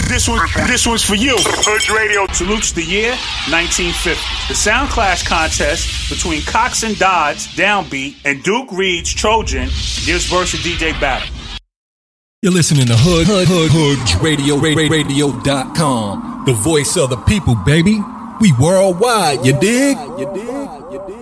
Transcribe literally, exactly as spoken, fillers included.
This one, this one's for you. Hood Radio salutes the year nineteen fifty. The Sound Clash contest between Cox and Dodds, Downbeat, and Duke Reed's Trojan gives Versa D J battle. You're listening to Hood, Hood, Hood, Hood Radio, radio dot com. The voice of the people, baby. We worldwide, you dig? You dig? You dig?